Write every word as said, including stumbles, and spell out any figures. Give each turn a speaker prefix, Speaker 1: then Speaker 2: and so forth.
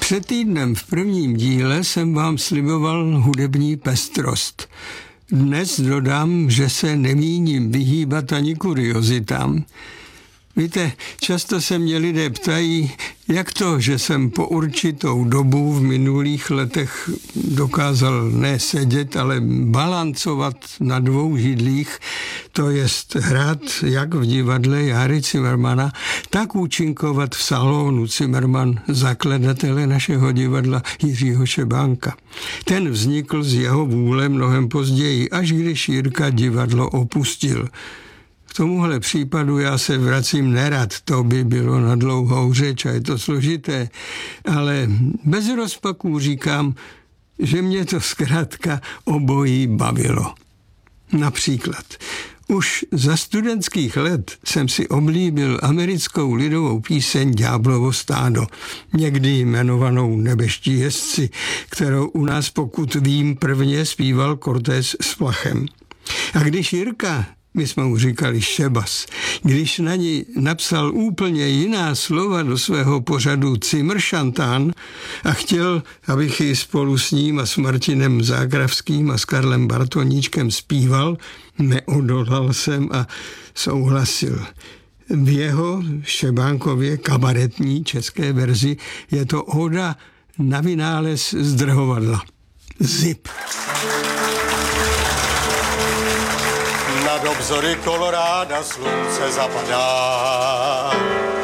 Speaker 1: Před týdnem v prvním díle jsem vám sliboval hudební pestrost. Dnes dodám, že se nemíním vyhýbat ani kuriozitám. Víte, často se mě lidé ptají, jak to, že jsem po určitou dobu v minulých letech dokázal ne sedět, ale balancovat na dvou židlích, to jest hrát jak v divadle Járy Cimrmana, tak účinkovat v salonu Cimrman, zakladatele našeho divadla Jiřího Šebánka. Ten vznikl z jeho vůle mnohem později, až když Jirka divadlo opustil. K tomuhle případu já se vracím nerad, to by bylo na dlouhou řeč a je to složité, ale bez rozpaků říkám, že mě to zkrátka obojí bavilo. Například, už za studentských let jsem si oblíbil americkou lidovou píseň Ďáblovo stádo, někdy jmenovanou Nebeští jezdci, kterou u nás, pokud vím, prvně zpíval Cortés s Flachem. A když Jirka, my jsme mu říkali Šebas, když na ní napsal úplně jiná slova do svého pořadu Cimršantán a chtěl, abych ji spolu s ním a s Martinem Zákravským a s Karlem Bartoníčkem zpíval, neodolal jsem a souhlasil. V jeho Šebánkově kabaretní české verzi je to oda na vynález zdrhovadla. Zip.
Speaker 2: Nad obzory Koloráda slunce zapadá.